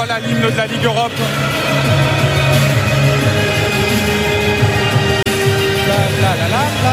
Voilà l'hymne de la Ligue Europe. La, la, la, la.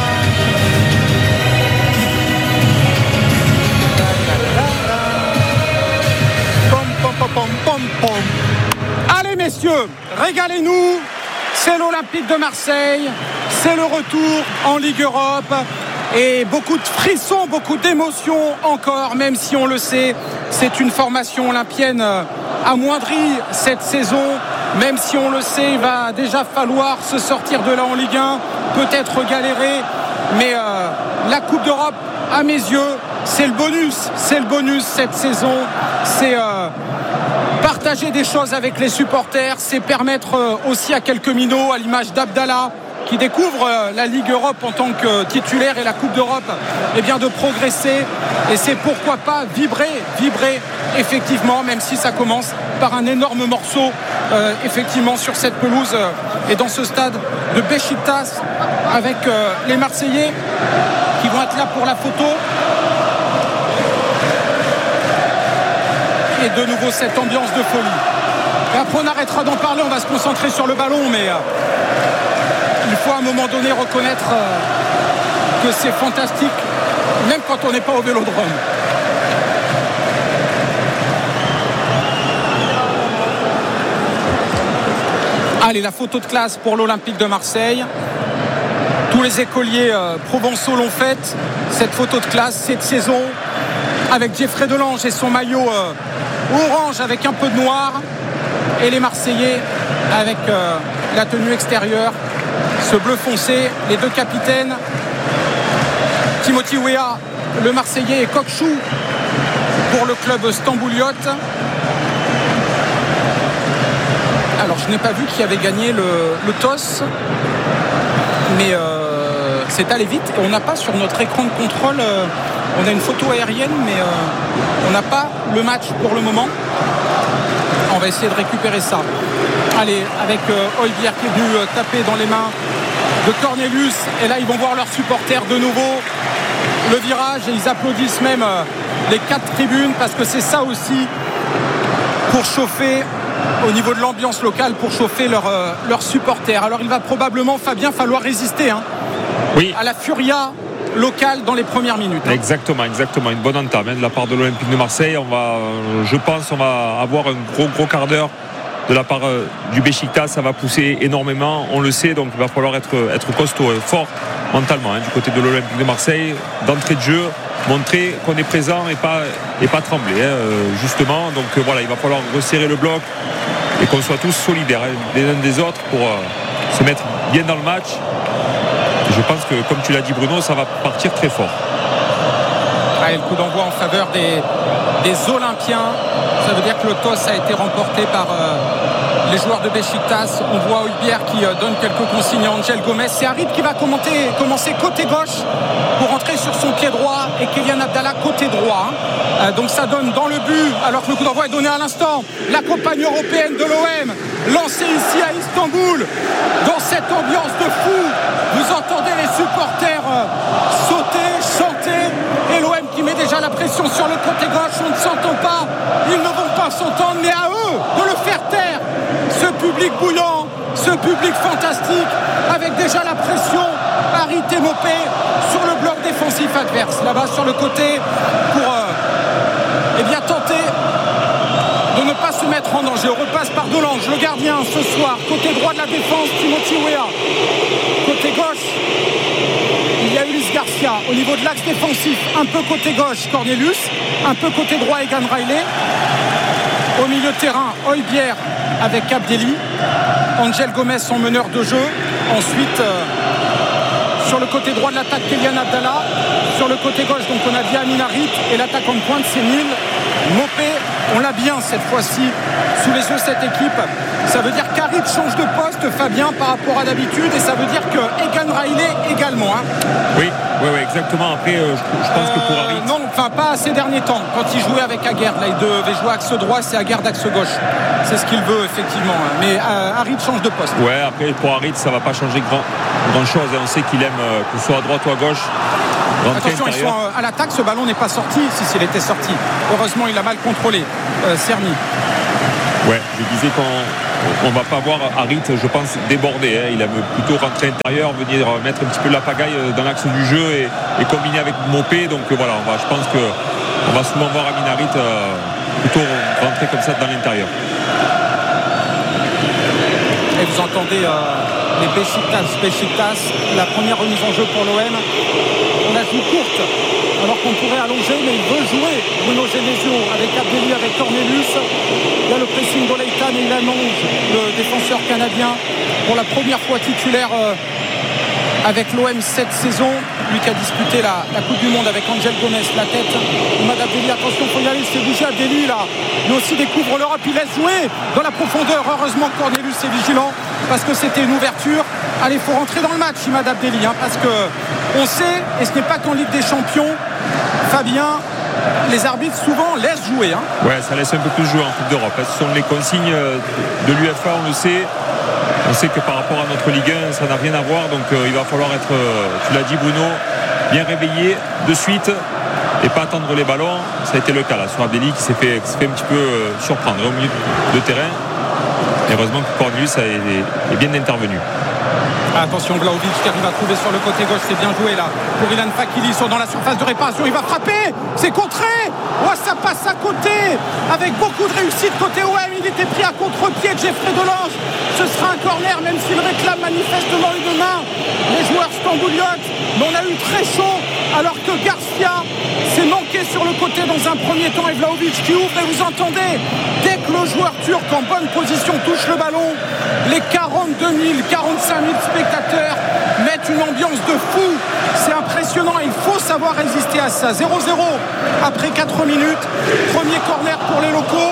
Allez messieurs, régalez-nous. C'est l'Olympique de Marseille. C'est le retour en Ligue Europe. Et beaucoup de frissons, beaucoup d'émotions encore, même si on le sait, c'est une formation olympienne amoindrie cette saison. Même si on le sait, il va déjà falloir se sortir de là en Ligue 1, peut-être galérer. Mais la Coupe d'Europe, à mes yeux, c'est le bonus cette saison. C'est partager des choses avec les supporters, c'est permettre aussi à quelques minots, à l'image d'Abdallah, qui découvre la Ligue Europe en tant que titulaire et la Coupe d'Europe, eh bien de progresser. Et c'est pourquoi pas vibrer effectivement, même si ça commence par un énorme morceau effectivement sur cette pelouse et dans ce stade de Beşiktaş avec les Marseillais qui vont être là pour la photo. Et de nouveau cette ambiance de folie. Et après on arrêtera d'en parler, on va se concentrer sur le ballon, mais il faut à un moment donné reconnaître que c'est fantastique, même quand on n'est pas au Vélodrome. Allez, la photo de classe pour l'Olympique de Marseille. Tous les écoliers provençaux l'ont faite. Cette photo de classe, cette saison, avec Jeffrey Delange et son maillot orange avec un peu de noir. Et les Marseillais avec la tenue extérieure, ce bleu foncé. Les deux capitaines, Timothy Weah, le Marseillais, et Kokchou pour le club Stambouliote. Alors je n'ai pas vu qui avait gagné le toss, mais c'est allé vite. Et on n'a pas sur notre écran de contrôle, on a une photo aérienne, mais on n'a pas le match pour le moment. On va essayer de récupérer ça. Allez, avec Højbjerg qui est venu taper dans les mains de Cornelius. Et là, ils vont voir leurs supporters de nouveau. Le virage, et ils applaudissent même les 4 tribunes, parce que c'est ça aussi pour chauffer au niveau de l'ambiance locale, pour chauffer leurs supporters. Alors il va probablement, Fabien, falloir résister oui, à la furia locale dans les premières minutes. Exactement, une bonne entame de la part de l'Olympique de Marseille. Je pense on va avoir un gros quart d'heure de la part du Beşiktaş. Ça va pousser énormément, on le sait, donc il va falloir être costaud, fort mentalement du côté de l'Olympique de Marseille, d'entrée de jeu, montrer qu'on est présent et pas trembler justement. Donc voilà, il va falloir resserrer le bloc et qu'on soit tous solidaires les uns des autres pour se mettre bien dans le match. Je pense que, comme tu l'as dit Bruno, ça va partir très fort. Allez, le coup d'envoi en faveur des Olympiens. Ça veut dire que le toss a été remporté par les joueurs de Beşiktaş. On voit Højbjerg qui donne quelques consignes à Angel Gomez. C'est Harit qui va commencer côté gauche pour entrer sur son pied droit, et Kylian Abdallah côté droit. Donc ça donne dans le but, alors que le coup d'envoi est donné à l'instant. La campagne européenne de l'OM lancée ici à Istanbul, dans cette ambiance de fou. Vous entendez les supporters sauter, chanter, et l'OM qui met déjà la pression sur le côté gauche. On ne s'entend pas, ils ne vont pas s'entendre, mais à eux de le faire taire. Ce public bouillant, ce public fantastique, avec déjà la pression. Harit et Mopé sur le bloc défensif adverse, là-bas sur le côté, pour tenter de ne pas se mettre en danger. On repasse par Delange, le gardien ce soir, côté droit de la défense, Timothy Weah. Côté gauche, il y a Ulysse Garcia. Au niveau de l'axe défensif, un peu côté gauche, Cornelius, un peu côté droit, Egan Riley. Au milieu de terrain, Højbjerg avec Abdelli, Angel Gomez son meneur de jeu. Ensuite, sur le côté droit de l'attaque, Kylian Abdallah. Sur le côté gauche, donc on a bien Amin Harit, et l'attaquant de pointe, c'est Nil Mopé. On l'a bien cette fois-ci sous les yeux cette équipe. Ça veut dire qu'Harit change de poste, Fabien, par rapport à d'habitude, et ça veut dire que Egan Riley également. Oui, exactement. Après, je pense que pour Harit... Non, enfin pas ces derniers temps. Quand il jouait avec Aguerd, là il devait jouer axe droit, c'est Aguerd axe gauche. C'est ce qu'il veut effectivement. Mais Harit change de poste. Ouais, après pour Harit, ça va pas changer grand chose. On sait qu'il aime que ce soit à droite ou à gauche. Attention, ils sont à l'attaque, ce ballon n'est pas sorti. Si, s'il était sorti. Heureusement, il a mal contrôlé, Cerny. Ouais, je disais qu'on ne va pas voir Harit, je pense, déborder. Il aime plutôt rentrer à l'intérieur, venir mettre un petit peu la pagaille dans l'axe du jeu et combiner avec Mopé. Donc voilà, je pense qu'on va souvent voir Amin Harit plutôt rentrer comme ça dans l'intérieur. Et vous entendez les Beşiktaş, la première remise en jeu pour l'OM. On a joué courte alors qu'on pourrait allonger, mais il veut jouer. Bruno Genesio avec Abdelli, avec Cornelius. Il y a le pressing d'Oleitan et il annonce le défenseur canadien pour la première fois titulaire avec l'OM cette saison. Lui qui a disputé la Coupe du Monde avec Angel Gomez, la tête. Oumad Abdelli, attention, il faut y aller, il s'est bougé. Abdelli là, lui aussi découvre l'Europe, il laisse jouer dans la profondeur. Heureusement Cornelius est vigilant parce que c'était une ouverture. Allez, il faut rentrer dans le match, Oumad Abdelli, parce que on sait, et ce n'est pas qu'en Ligue des Champions, Fabien, les arbitres souvent laissent jouer. Ouais, ça laisse un peu plus jouer en Coupe d'Europe. Ce sont les consignes de l'UEFA, on le sait. On sait que par rapport à notre Ligue 1, ça n'a rien à voir. Donc il va falloir être, tu l'as dit Bruno, bien réveillé de suite et pas attendre les ballons. Ça a été le cas là sur Abdelli qui s'est fait un petit peu surprendre au milieu de terrain. Et heureusement que Cornelius est bien intervenu. Attention, Vlahovic qui arrive à trouver sur le côté gauche, c'est bien joué là pour Ilan Fakili, ils sont dans la surface de réparation, il va frapper, c'est contré, ça passe à côté avec beaucoup de réussite côté OM. Il était pris à contre-pied de Geoffrey Delange, ce sera un corner même s'il réclame manifestement une main, les joueurs stambouliotes, mais on a eu très chaud alors que Garcia s'est manqué sur le côté dans un premier temps et Vlahovic qui ouvre. Et vous entendez, dès que le joueur turc en bonne position touche le ballon, les 42 000, 45 000 spectateurs mettent une ambiance de fou. C'est impressionnant, il faut savoir résister à ça. 0-0 après 4 minutes, premier corner pour les locaux,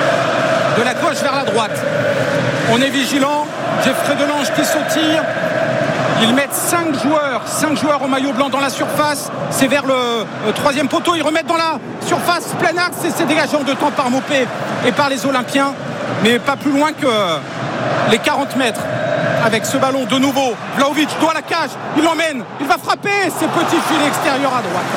de la gauche vers la droite. On est vigilant, Geoffrey Delange qui sautille. Ils mettent 5 joueurs au maillot blanc dans la surface. C'est vers le troisième poteau. Ils remettent dans la surface plein axe et c'est dégagé en 2 temps par Mopé et par les Olympiens. Mais pas plus loin que les 40 mètres. Avec ce ballon de nouveau, Vlahovic doit la cage. Il l'emmène, il va frapper. C'est petit filet extérieur à droite.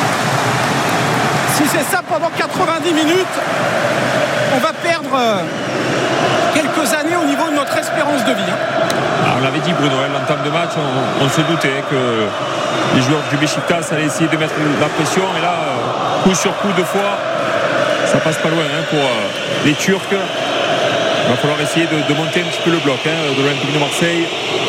Si c'est ça pendant 90 minutes, on va perdre quelques années au niveau de notre espérance de vie. On l'avait dit Bruno, l'entame de match, on se doutait que les joueurs du Beşiktaş allaient essayer de mettre la pression et là, coup sur coup 2 fois, ça passe pas loin pour les Turcs. Il va falloir essayer de monter un petit peu le bloc de l'Olympique de Marseille.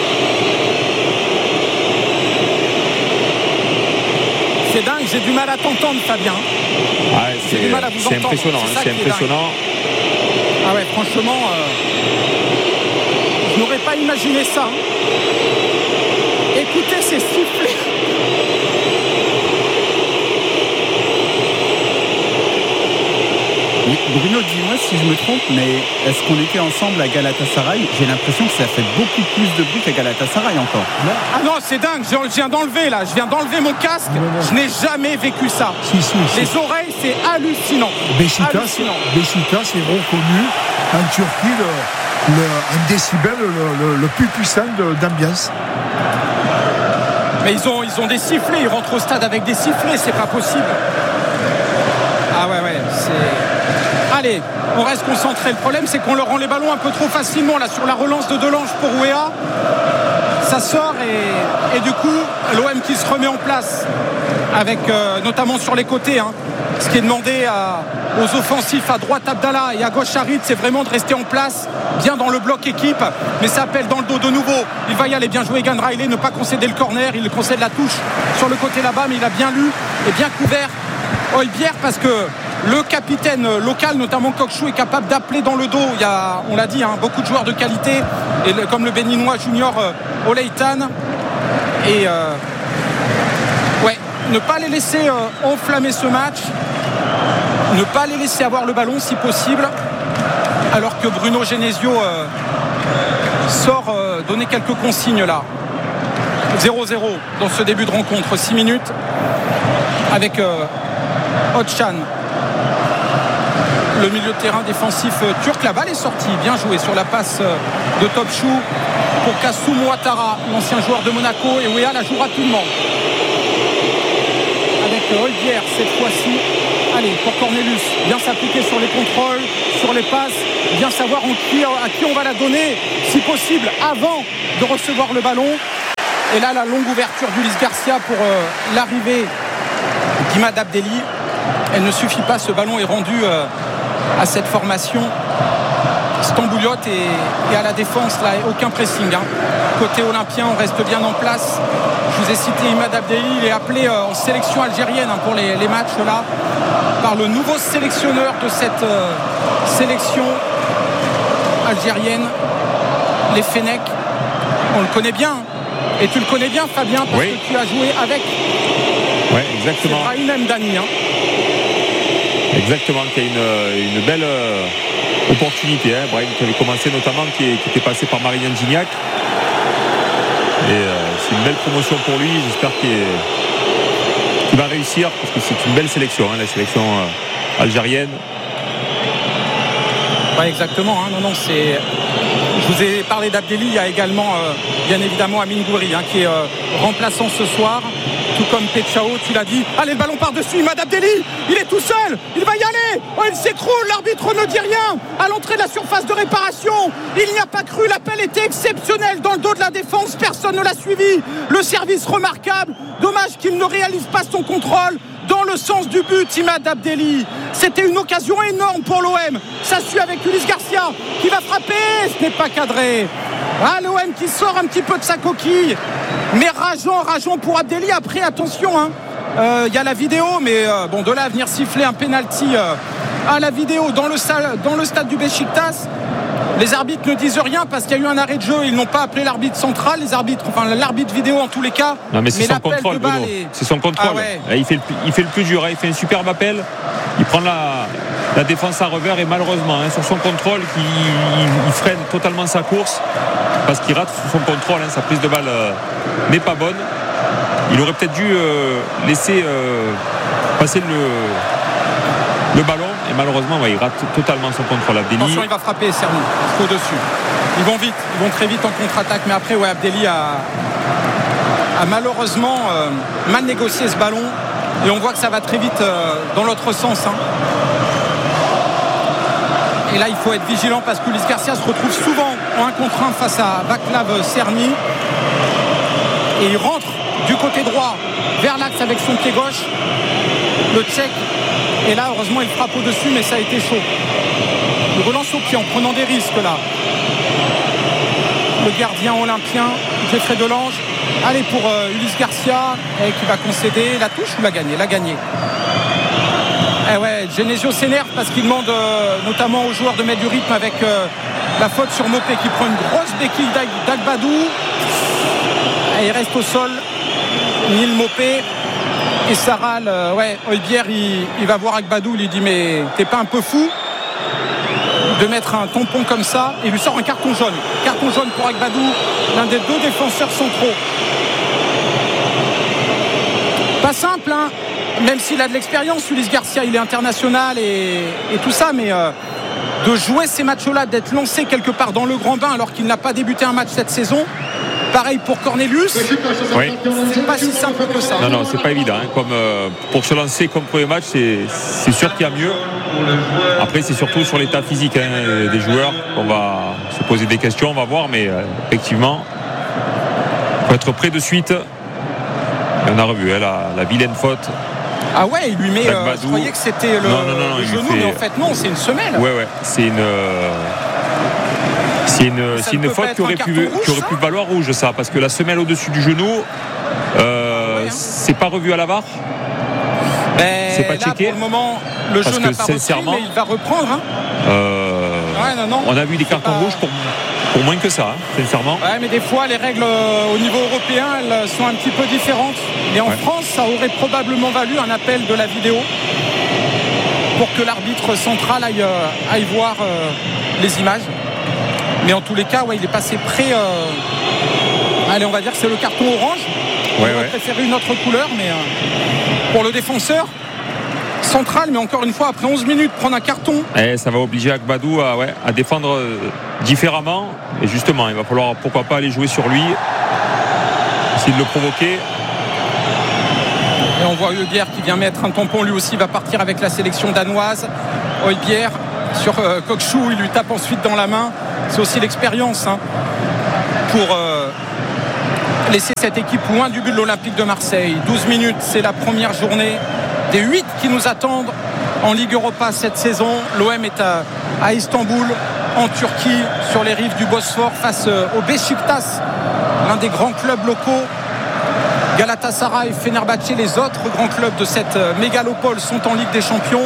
C'est dingue, j'ai du mal à t'entendre Fabien. J'ai du mal à vous entendre. Impressionnant, c'est impressionnant. Ah ouais, franchement, je n'aurais pas imaginé ça. Écoutez ces sifflets. Bruno, dis-moi si je me trompe, mais est-ce qu'on était ensemble à Galatasaray? J'ai l'impression que ça fait beaucoup plus de bruit qu'à Galatasaray encore. Non. Ah non, c'est dingue, je viens d'enlever mon casque, je n'ai jamais vécu ça. Les oreilles, c'est hallucinant. Beşiktaş est reconnu en Turquie un décibel le plus puissant d'ambiance. Mais ils ont des sifflets, ils rentrent au stade avec des sifflets, c'est pas possible. Ah ouais, c'est... Allez, on reste concentré. Le problème, c'est qu'on leur rend les ballons un peu trop facilement. Là, sur la relance de Delange pour Ouéa, ça sort et du coup, l'OM qui se remet en place avec notamment sur les côtés. Ce qui est demandé aux offensifs à droite Abdallah et à gauche Harit, c'est vraiment de rester en place, bien dans le bloc équipe. Mais ça appelle dans le dos de nouveau. Il va y aller, bien jouer Egan Riley, ne pas concéder le corner. Il concède la touche sur le côté là-bas, mais il a bien lu et bien couvert Højbjerg parce que le capitaine local, notamment Kokshu, est capable d'appeler dans le dos. Il y a, on l'a dit, beaucoup de joueurs de qualité, et comme le béninois junior Oleitan. Et ne pas les laisser enflammer ce match, ne pas les laisser avoir le ballon si possible, alors que Bruno Genesio sort donner quelques consignes là. 0-0 dans ce début de rencontre, 6 minutes avec Özcan, le milieu de terrain défensif turc. La balle est sortie, bien joué sur la passe de Topçu pour Kassoum Ouattara, l'ancien joueur de Monaco, et Ouéa la joue rapidement avec Højbjerg cette fois-ci. Allez, pour Cornelius, bien s'appliquer sur les contrôles, sur sur les passes, bien savoir à qui on va la donner, si possible, avant de recevoir le ballon. Et là, la longue ouverture d'Ulysse Garcia pour l'arrivée d'Imad Abdelli. Elle ne suffit pas, ce ballon est rendu à cette formation Stambouliote et à la défense, là, aucun pressing. Côté olympien, on reste bien en place. Je vous ai cité Imad Abdelli, il est appelé en sélection algérienne pour les matchs là, par le nouveau sélectionneur de cette sélection algérienne, les Fenech. On le connaît bien, et tu le connais bien, Fabien, parce que tu as joué avec. Oui, exactement. C'est Brahim Mdani. Exactement, qui a une belle opportunité. Brahim qui avait commencé notamment, qui était passé par Marianne Gignac. Et c'est une belle promotion pour lui. J'espère qu'il va réussir, parce que c'est une belle sélection, la sélection algérienne. Ouais, exactement. C'est. Je vous ai parlé d'Abdelli. Il y a également, bien évidemment, Amine Gouiri, qui est remplaçant ce soir. Tout comme Pechao, tu l'as dit. Allez, le ballon par-dessus, Imad Abdelli. Il est tout seul. Il va y aller. Oh, il s'écroule. L'arbitre ne dit rien. À l'entrée de la surface de réparation. Il n'y a pas cru. L'appel était exceptionnel dans le dos de la défense. Personne ne l'a suivi. Le service remarquable. Dommage qu'il ne réalise pas son contrôle dans le sens du but. Imad Abdelli. C'était une occasion énorme pour l'OM. Ça suit avec Ulysse Garcia qui va frapper. Ce n'est pas cadré. L'OM qui sort un petit peu de sa coquille. Mais rageant pour Abdelli. Après, attention, y a la vidéo, mais de là à venir siffler un penalty à la vidéo dans le stade du Beşiktaş, les arbitres ne disent rien parce qu'il y a eu un arrêt de jeu. Ils n'ont pas appelé l'arbitre central, l'arbitre vidéo en tous les cas. Non, mais c'est son contrôle, c'est son contrôle. Il fait le plus dur, il fait un superbe appel. Il prend la défense à revers et malheureusement, sur son contrôle, il freine totalement sa course parce qu'il rate son contrôle. Sa prise de balle n'est pas bonne. Il aurait peut-être dû laisser passer le ballon et malheureusement il rate totalement son contrôle. Abdelli. Attention, il va frapper Cerny au-dessus. Ils vont vite, ils vont très vite en contre-attaque, mais après Abdelli a malheureusement mal négocié ce ballon et on voit que ça va très vite dans l'autre sens. Et là il faut être vigilant parce que Ulysse Garcia se retrouve souvent en 1 contre 1 face à Vaclav Cerny et il rentre du côté droit vers l'axe avec son pied gauche, le Tchèque, et là heureusement il frappe au-dessus, mais ça a été chaud. Il relance au pied en prenant des risques là. Le gardien olympien Geoffrey Delange. Allez pour Ulysse Garcia qui va concéder la touche ou la gagner. Genesio s'énerve parce qu'il demande notamment aux joueurs de mettre du rythme avec la faute sur Mopé qui prend une grosse béquille d'Agbadou. Et il reste au sol Neil Mopé et Saral. Højbjerg il va voir Agbadou, il lui dit mais t'es pas un peu fou de mettre un tampon comme ça, et il lui sort un carton jaune pour Agbadou, l'un des 2 défenseurs centraux. Pas simple même s'il a de l'expérience. Ulysse Garcia, il est international et tout ça, mais de jouer ces matchs-là, d'être lancé quelque part dans le grand bain alors qu'il n'a pas débuté un match cette saison. Pareil pour Cornelius. Oui. C'est pas si simple que ça. Non, c'est pas évident. Comme pour se lancer comme premier match, c'est sûr qu'il y a mieux. Après, c'est surtout sur l'état physique des joueurs qu'on va se poser des questions. On va voir, mais effectivement, il faut être prêt de suite. Et on a revu la vilaine faute. Il lui met. Je croyais que c'était le genou, mais en fait non, c'est une semelle. C'est une faute qui aurait pu valoir rouge, ça, parce que la semelle au-dessus du genou, c'est pas revu à la VAR. C'est pas checké. Pour le moment, le jeu n'a pas repris, mais il va reprendre. On a vu des cartons rouges pour moins que ça, sincèrement. Mais des fois, les règles au niveau européen, elles sont un petit peu différentes. Et en France, ça aurait probablement valu un appel de la vidéo pour que l'arbitre central aille voir les images. Mais en tous les cas, il est passé près. On va dire que c'est le carton orange. On aurait préféré une autre couleur, mais pour le défenseur central, mais encore une fois, après 11 minutes, prendre un carton. Et ça va obliger Agbadou à défendre différemment. Et justement, il va falloir pourquoi pas aller jouer sur lui, essayer de le provoquer. Et on voit Højbjerg qui vient mettre un tampon, lui aussi va partir avec la sélection danoise. Højbjerg sur Coquechou. Il lui tape ensuite dans la main. C'est aussi l'expérience pour laisser cette équipe loin du but de l'Olympique de Marseille. 12 minutes, c'est la première journée des 8 qui nous attendent en Ligue Europa cette saison. L'OM est à Istanbul, en Turquie, sur les rives du Bosphore, face au Beşiktaş, l'un des grands clubs locaux. Galatasaray, Fenerbahçe, les autres grands clubs de cette mégalopole sont en Ligue des Champions.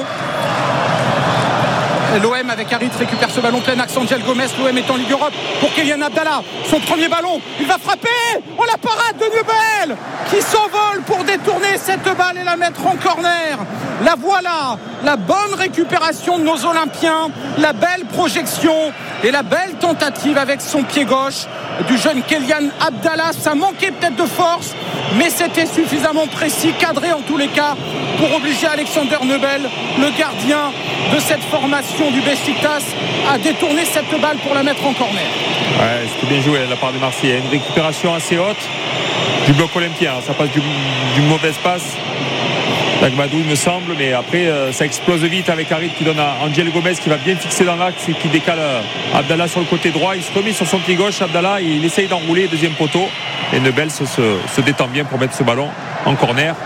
L'OM avec Harit récupère ce ballon plein axe. Angel Gomez, l'OM est en Ligue Europe pour Kylian Abdallah, son premier ballon, il va frapper. Oh, la parade de Nubel qui s'envole pour détourner cette balle et la mettre en corner. La voilà, la bonne récupération de nos Olympiens, la belle projection et la belle tentative avec son pied gauche du jeune Kylian Abdallah. Ça manquait peut-être de force, mais c'était suffisamment précis, cadré en tous les cas, pour obliger Alexander Nubel, le gardien de cette formation du Beşiktaş, à détourner cette balle pour la mettre en corner. Ouais, c'était bien joué de la part de Marseille. Une récupération assez haute du bloc olympien. Ça passe du mauvais passe d'Agmadou, il me semble, mais après ça explose vite avec Harit qui donne à Angel Gomez qui va bien fixer dans l'axe et qui décale Abdallah sur le côté droit. Il se remet sur son pied gauche, Abdallah, il essaye d'enrouler, deuxième poteau, et Nubel se détend bien pour mettre ce ballon en corner.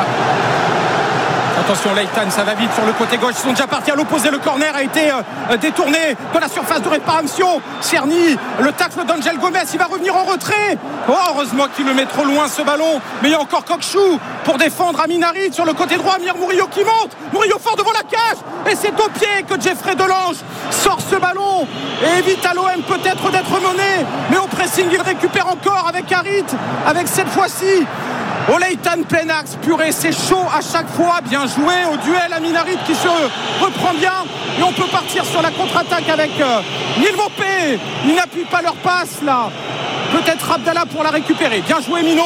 Attention, Leighton, ça va vite sur le côté gauche. Ils sont déjà partis à l'opposé. Le corner a été détourné de la surface de réparation. Cerny, le tacle d'Angel Gomez, il va revenir en retrait. Oh, heureusement qu'il le met trop loin ce ballon. Mais il y a encore Coquechou pour défendre Amin Harit sur le côté droit. Amir Murillo qui monte. Murillo fort devant la cage. Et c'est au pied que Jeffrey Delange sort ce ballon et évite à l'OM peut-être d'être mené. Mais au pressing, il récupère encore avec Harit. Avec cette fois-ci Leighton plein axe, purée, c'est chaud à chaque fois, bien joué au duel. Amin Harit qui se reprend bien et on peut partir sur la contre-attaque avec Neil Maupay. Ils n'appuient pas leur passe là, peut-être Abdallah pour la récupérer. Bien joué Mino,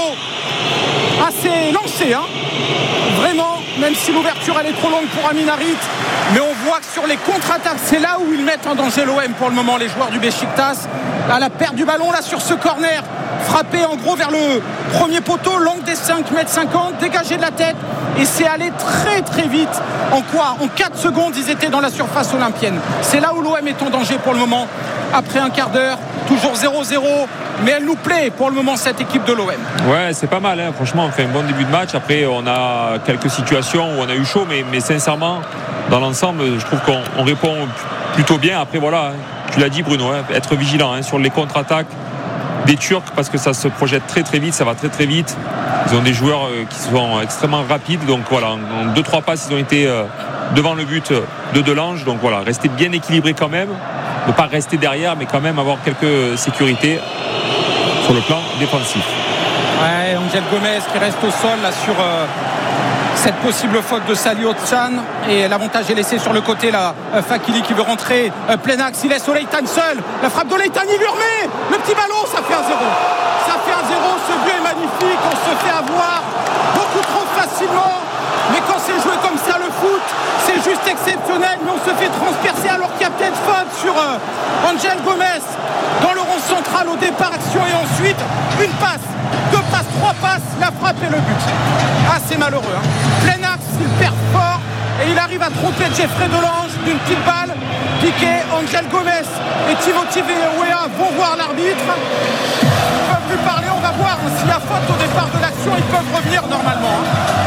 assez lancé vraiment, même si l'ouverture elle est trop longue pour Amin Harit. Mais on voit que sur les contre-attaques, c'est là où ils mettent en danger l'OM pour le moment, les joueurs du Beşiktaş. À la perte du ballon là sur ce corner, frappé en gros vers le premier poteau, longue des 5,50 m, dégagé de la tête, et c'est allé très très vite. En 4 secondes ils étaient dans la surface olympienne. C'est là où l'OM est en danger pour le moment, après un quart d'heure, toujours 0-0, mais elle nous plaît pour le moment cette équipe de l'OM. Ouais, c'est pas mal, franchement on fait un bon début de match. Après on a quelques situations où on a eu chaud, mais sincèrement dans l'ensemble je trouve qu'on répond plutôt bien. Après voilà, tu l'as dit Bruno, être vigilant sur les contre-attaques des Turcs, parce que ça se projette très très vite, ça va très très vite. Ils ont des joueurs qui sont extrêmement rapides, donc voilà, en 2-3 passes ils ont été devant le but de Delange, donc voilà, rester bien équilibré quand même, ne pas rester derrière, mais quand même avoir quelques sécurités sur le plan défensif. Ouais, Angel Gomez qui reste au sol là sur cette possible faute de Salih Özcan, et l'avantage est laissé sur le côté là. Fakili qui veut rentrer plein axe, il laisse Leighton seul, la frappe de Leighton, il lui remet le petit ballon, ça fait 1-0. Ça fait 1-0, ce but est magnifique, on se fait avoir beaucoup trop facilement, mais quand c'est joué comme ça le foot, c'est juste exceptionnel. Mais on se fait transpercer alors qu'il y a peut-être faute sur Angel Gomez dans le rond central au départ, action, et ensuite une passe, 2 passes, 3 passes, la frappe et le but. Ah, c'est malheureux, plein axe, il perd fort et il arrive à tromper Jeffrey Delange d'une petite balle. Piqué, Angel Gomez et Timothy Weah vont voir l'arbitre. Ils ne peuvent plus parler, on va voir s'il y a faute au départ de l'action, ils peuvent revenir normalement.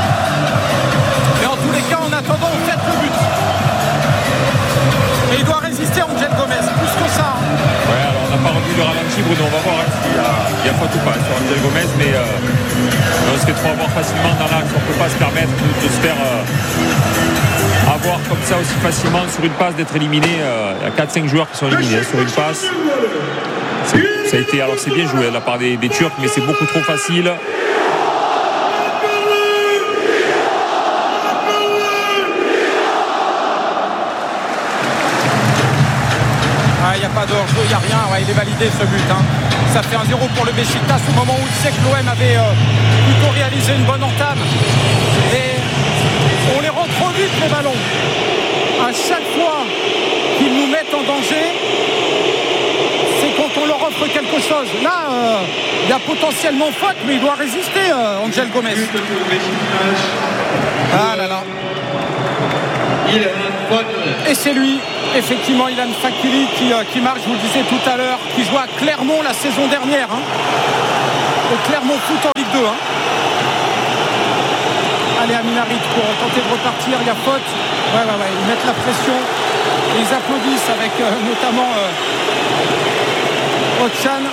Mais en tous les cas, en attendant, on fait le but. Et il doit résister, Angel Gomez, plus que ça. Ouais, alors on n'a pas revu le ralenti, Bruno, on va voir s'il y a faute ou pas sur Angel Gomez, mais on se fait trop avoir facilement dans l'axe, on ne peut pas se permettre de se faire avoir comme ça aussi facilement sur une passe, d'être éliminé. Il y a 4-5 joueurs qui sont éliminés sur une passe. Ça a été, alors c'est bien joué de la part des Turcs, mais c'est beaucoup trop facile. Il n'y a pas de hors-jeu, il n'y a rien, il est validé ce but. Ça fait 1-0 pour le Beşiktaş au moment où il sait que l'OM avait plutôt réalisé une bonne entame. Et on les rend trop vite les ballons. À chaque fois qu'ils nous mettent en danger, c'est quand on leur offre quelque chose. Là, il y a potentiellement faute, mais il doit résister, Angel Gomez. Ah là là. Et c'est lui effectivement Ilan Fakili qui marque, je vous le disais tout à l'heure, qui joue à Clermont la saison dernière, au Clermont Foot en Ligue 2. Allez, Aminarit pour tenter de repartir, il y a faute. Ouais, ils mettent la pression. Ils applaudissent avec notamment Ochan.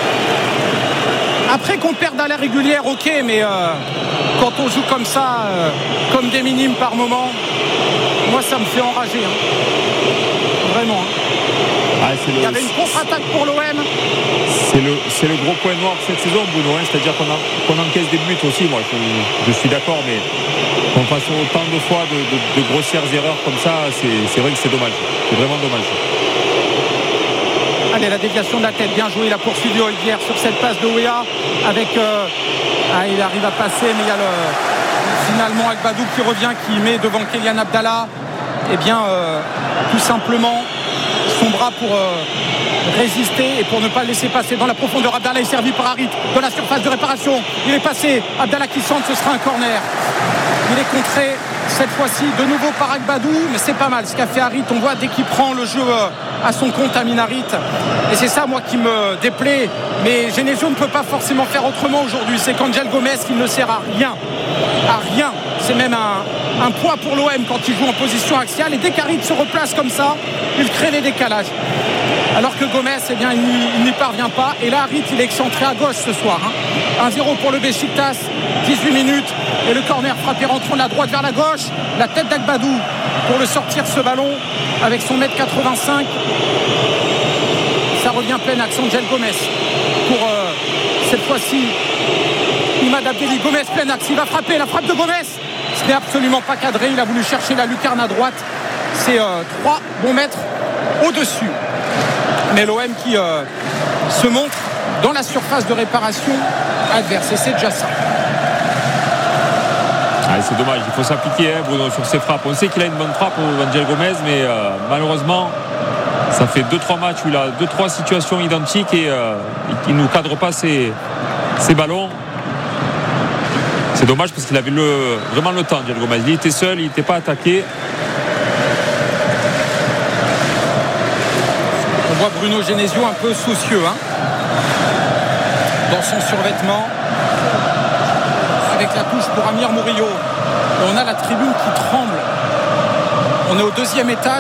Après qu'on perde à la régulière, ok, mais quand on joue comme ça, comme des minimes par moment, moi ça me fait enrager. Vraiment. Il y avait une contre-attaque pour l'OM. C'est le gros point noir de cette saison, Bruno, c'est-à-dire qu'on encaisse des buts aussi. Moi, je suis d'accord, mais qu'on fasse autant de fois de grossières erreurs comme ça, c'est vrai que c'est dommage. C'est vraiment dommage. Allez, la déviation de la tête, bien joué. Il a poursuivi Olguière sur cette passe de Ouéa avec il arrive à passer, mais il y a finalement Agbadou qui revient, qui met devant Kélian Abdallah. Eh bien, tout simplement son bras pour résister et pour ne pas le laisser passer dans la profondeur. Abdallah est servi par Harit de la surface de réparation. Il est passé. Abdallah qui centre, ce sera un corner. Il est contré cette fois-ci de nouveau par Agbadou, mais c'est pas mal ce qu'a fait Harit. On voit dès qu'il prend le jeu à son compte, Amin Harit, et c'est ça moi qui me déplaît, mais Genesio ne peut pas forcément faire autrement aujourd'hui. C'est qu'Angel Gomez qui ne sert à rien, c'est même un poids pour l'OM quand il joue en position axiale, et dès qu'Harit se replace comme ça, il crée des décalages, alors que Gomez, eh bien, il n'y parvient pas. Et là, Harit, il est excentré à gauche ce soir. 1-0 pour le Beşiktaş, 18 minutes. Et le corner frappé rentrant de la droite vers la gauche. La tête d'Agbadou pour le sortir ce ballon avec son 1m85. Ça revient plein axe. Angel Gomez pour cette fois-ci Imad Abdelli. Gomez plein axe. Il va frapper. La frappe de Gomez. Ce n'est absolument pas cadré. Il a voulu chercher la lucarne à droite. C'est 3 bons mètres au-dessus. Mais l'OM qui se montre dans la surface de réparation adverse. Et c'est déjà ça. C'est dommage, il faut s'appliquer Bruno sur ses frappes. On sait qu'il a une bonne frappe, Angel Gomez, mais malheureusement ça fait 2-3 matchs où il a 2-3 situations identiques et il ne nous cadre pas ses ballons. C'est dommage parce qu'il avait vraiment le temps, Angel Gomez. Il était seul, il n'était pas attaqué. On voit Bruno Genesio un peu soucieux dans son survêtement, avec la touche pour Amir Murillo. Et on a la tribune qui tremble. On est au 2e étage.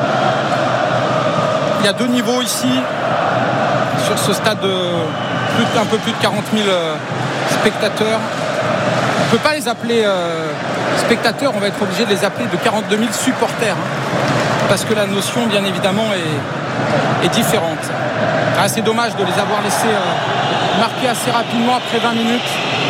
Il y a 2 niveaux ici, sur ce stade de un peu plus de 40 000 spectateurs. On ne peut pas les appeler spectateurs, on va être obligé de les appeler de 42 000 supporters. Parce que la notion, bien évidemment, est différente. C'est dommage de les avoir laissés marquer assez rapidement après 20 minutes.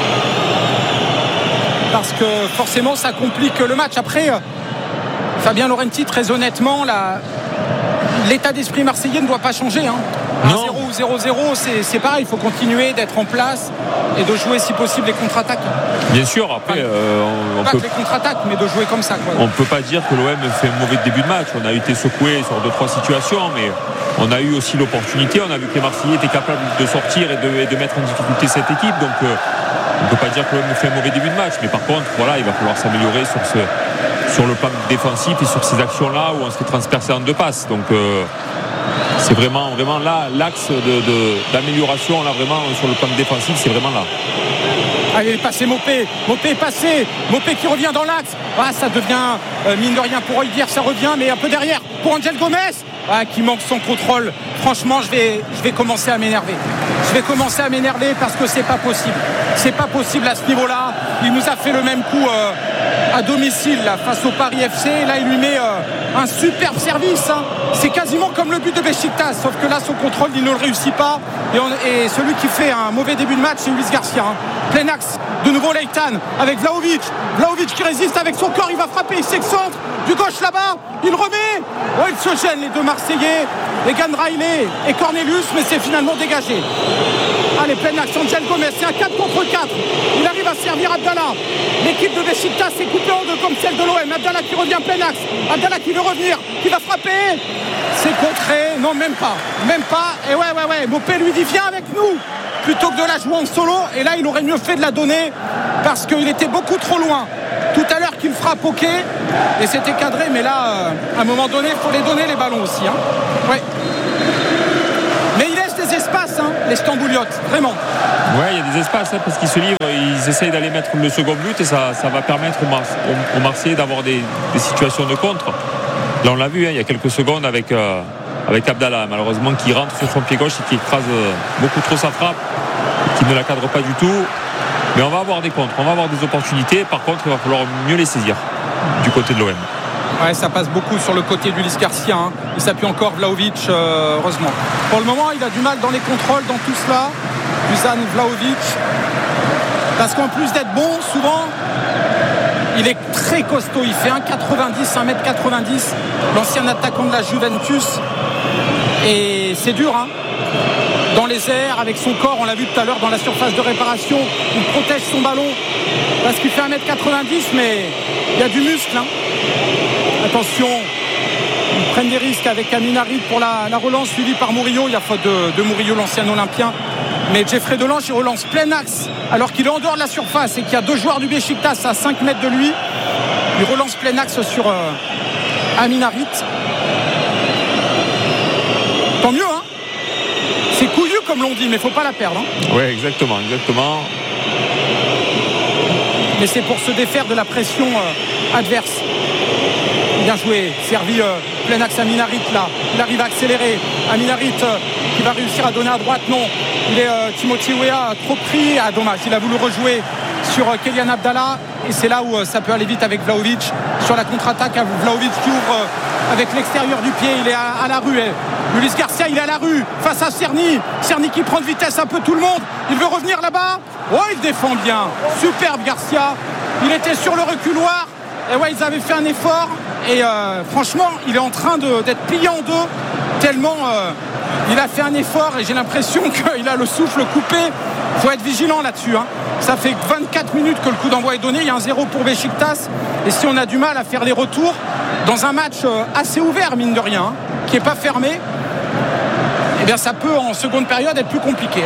Parce que forcément ça complique le match. Après, Fabien Laurenti, très honnêtement, l'état d'esprit marseillais ne doit pas changer. 1-0 ou 0-0, c'est pareil, il faut continuer d'être en place et de jouer si possible les contre-attaques. Bien sûr, après pas que les contre-attaques, mais de jouer comme ça. On ne peut pas dire que l'OM fait un mauvais début de match. On a été secoué sur 2-3 situations, mais on a eu aussi l'opportunité. On a vu que les Marseillais étaient capables de sortir et de mettre en difficulté cette équipe. Donc on ne peut pas dire que l'OM fait un mauvais début de match, mais par contre, il va falloir s'améliorer sur le plan défensif et sur ces actions-là où on se fait transpercer en 2 passes. Donc c'est vraiment là l'axe d'amélioration là, vraiment sur le plan défensif, c'est vraiment là. Allez, il est passé Mopé est passé, Mopé qui revient dans l'axe. Ça devient mine de rien pour Olguière, ça revient, mais un peu derrière pour Angel Gomez qui manque son contrôle. Franchement, je vais commencer à m'énerver. Parce que c'est pas possible à ce niveau-là. Il nous a fait le même coup à domicile là, face au Paris FC. Là, il lui met un superbe service. C'est quasiment comme le but de Beşiktaş, sauf que là, son contrôle, il ne le réussit pas. Et celui qui fait un mauvais début de match, c'est Luis Garcia. Plein axe, de nouveau Leitan avec Vlahovic qui résiste avec son corps, il va frapper, il s'excentre du gauche là-bas, il remet. Ils se gênent les 2 Marseillais, Egan Riley et Cornelius, mais c'est finalement dégagé. Allez, plein axe, Angel Gomez, c'est un 4 contre 4. Il arrive à servir Abdallah. L'équipe de Beşiktaş s'est coupée en 2 comme celle de l'OM. Abdallah qui revient plein axe. Abdallah qui veut revenir, qui va frapper. C'est contré, non, même pas. Et ouais. Mopé lui dit viens avec nous, plutôt que de la jouer en solo. Et là, il aurait mieux fait de la donner parce qu'il était beaucoup trop loin. Tout à l'heure qu'il frappe au quai et c'était cadré, mais là à un moment donné il faut les donner les ballons aussi hein. Ouais. Mais il laisse des espaces les Stambouliotes, vraiment. Ouais, il y a des espaces parce qu'ils se livrent, ils essayent d'aller mettre le second but et ça va permettre aux Marseillais d'avoir des situations de contre. Là on l'a vu il y a quelques secondes avec Abdallah malheureusement qui rentre sur son pied gauche et qui écrase beaucoup trop sa frappe, qui ne la cadre pas du tout. Mais on va avoir des contres, on va avoir des opportunités. Par contre, il va falloir mieux les saisir du côté de l'OM. Ouais, ça passe beaucoup sur le côté d'Ulis Garcia. Il s'appuie encore Vlahovic, heureusement. Pour le moment, il a du mal dans les contrôles, dans tout cela. Dusan Vlahovic. Parce qu'en plus d'être bon, souvent, il est très costaud. Il fait 1,90 m, l'ancien attaquant de la Juventus. Et c'est dur, dans les airs, avec son corps, on l'a vu tout à l'heure dans la surface de réparation, il protège son ballon parce qu'il fait 1,90 m, mais il y a du muscle. Attention, ils prennent des risques avec Amin Harit pour la relance suivie par Murillo. Il y a faute de Murillo, l'ancien Olympien. Mais Jeffrey Delange, il relance plein axe alors qu'il est en dehors de la surface et qu'il y a deux joueurs du Beşiktaş à 5 mètres de lui. Il relance plein axe sur Amin Harit. Tant mieux, c'est couillu comme l'on dit, mais il ne faut pas la perdre. Oui, exactement. Mais c'est pour se défaire de la pression adverse. Bien joué, servi plein axe Amin Harit là. Il arrive à accélérer. Amin Harit qui va réussir à donner à droite, non. Il est Timothy Weah trop pris. Ah dommage, il a voulu rejouer sur Kylian Abdallah. Et c'est là où ça peut aller vite avec Vlahovic. Sur la contre-attaque, Vlahovic qui ouvre avec l'extérieur du pied. Il est à la rue. Ulis Garcia, il est à la rue face à Cerny. Cerny qui prend de vitesse un peu tout le monde. Il veut revenir là-bas. Oh, il défend bien. Superbe Garcia. Il était sur le reculoir. Et ouais, ils avaient fait un effort. Et franchement, il est en train d'être plié en deux. Tellement il a fait un effort. Et j'ai l'impression qu'il a le souffle coupé. Il faut être vigilant là-dessus. Ça fait 24 minutes que le coup d'envoi est donné. Il y a un 0 pour Beşiktaş. Et si on a du mal à faire les retours dans un match assez ouvert, mine de rien, qui n'est pas fermé, eh bien ça peut en seconde période être plus compliqué.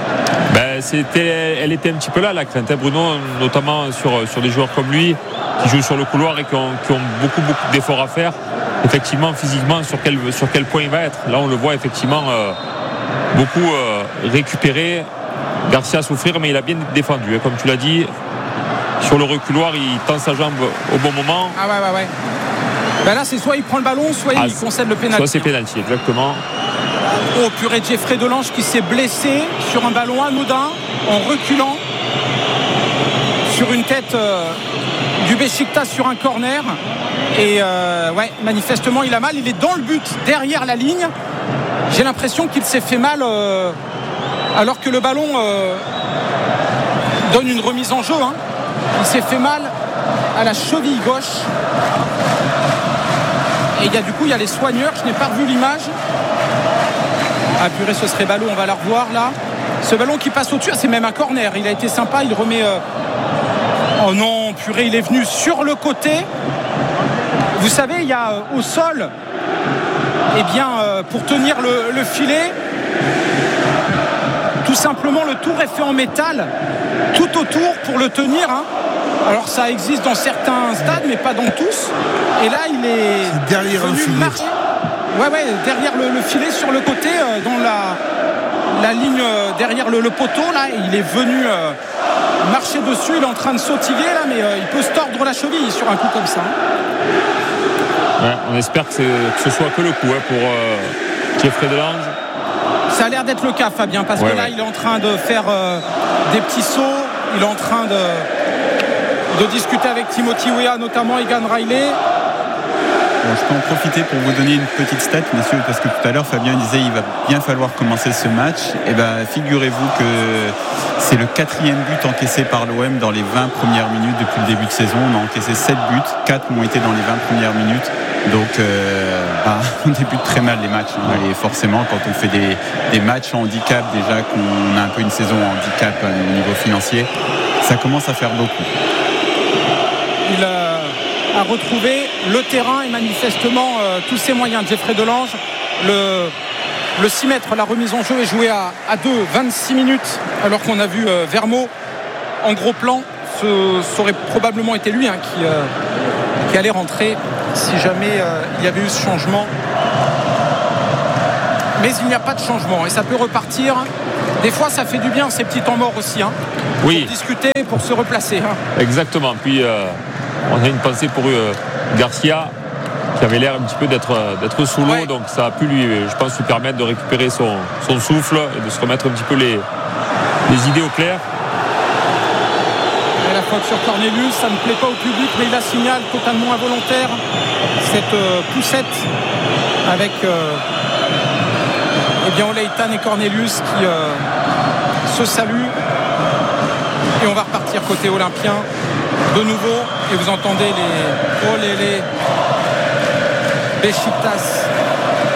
Elle était un petit peu là la crainte, Bruno, notamment sur des joueurs comme lui qui jouent sur le couloir et qui ont beaucoup d'efforts à faire. Effectivement, physiquement, sur quel point il va être. Là, on le voit effectivement beaucoup récupérer. Garcia souffrir, mais il a bien défendu. Comme tu l'as dit, sur le reculoir, il tend sa jambe au bon moment. Ah ouais. Là, c'est soit il prend le ballon, soit il concède le pénalty. Soit c'est pénalty, exactement. Oh purée, Jeffrey Delange qui s'est blessé sur un ballon anodin en reculant sur une tête du Beşiktaş sur un corner. Et manifestement il a mal. Il est dans le but, derrière la ligne. J'ai l'impression qu'il s'est fait mal alors que le ballon donne une remise en jeu. Il s'est fait mal à la cheville gauche. Et il y a les soigneurs. Je n'ai pas revu l'image. Ah purée, ce serait ballon, on va la revoir là. Ce ballon qui passe au-dessus, c'est même un corner. Il a été sympa, il remet. Oh non, purée, il est venu sur le côté. Vous savez, il y a au sol, pour tenir le filet, tout simplement le tour est fait en métal, tout autour pour le tenir. Alors ça existe dans certains stades, mais pas dans tous. Et là, il est derrière un filet. Derrière le filet sur le côté, dans la ligne derrière le poteau là, il est venu marcher dessus. Il est en train de sautiller là, mais il peut se tordre la cheville sur un coup comme ça. Ouais, on espère que ce soit que le coup pour Jeffrey Delange. Ça a l'air d'être le cas, Fabien, parce que là il est en train de faire des petits sauts. Il est en train de discuter avec Timothy Weah, notamment Egan Riley. Bon, je peux en profiter pour vous donner une petite stat, messieurs, parce que tout à l'heure Fabien disait il va bien falloir commencer ce match. Et figurez-vous que c'est le 4e but encaissé par l'OM dans les 20 premières minutes depuis le début de saison. On a encaissé 7 buts, 4 ont été dans les 20 premières minutes. Donc on débute très mal les matchs. Et forcément, quand on fait des matchs en handicap, déjà qu'on a un peu une saison en handicap au niveau financier, ça commence à faire beaucoup. Il a retrouvé le terrain et manifestement tous ses moyens. Jeffrey Delange, le 6 mètres, la remise en jeu est jouée à 26 minutes, alors qu'on a vu Vermeaux en gros plan ça aurait probablement été lui qui allait rentrer si jamais il y avait eu ce changement. Mais il n'y a pas de changement et ça peut repartir. Des fois, ça fait du bien ces petits temps morts aussi. Oui. Pour discuter, pour se replacer. Exactement. Puis on a une pensée pour Garcia qui avait l'air un petit peu d'être sous l'eau, donc ça a pu lui permettre de récupérer son souffle et de se remettre un petit peu les idées au clair. Et la faute sur Cornelius, ça ne plaît pas au public, mais il la signale totalement involontaire. Cette poussette avec Oleitan et Cornelius qui se saluent. Et on va repartir côté olympien de nouveau. Et vous entendez les Beşiktaş